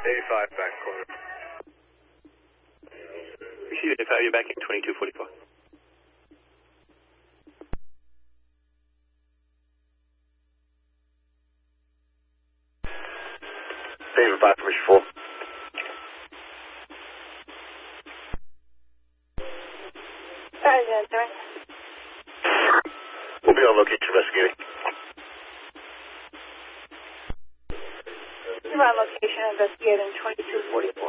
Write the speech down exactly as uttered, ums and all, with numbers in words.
eighty-five back corner. Receive eighty-five, you're back in twenty-two forty-four. David five, permission four. Sergeant, sorry. We'll be on location investigating. You're on location investigating twenty-two forty-four.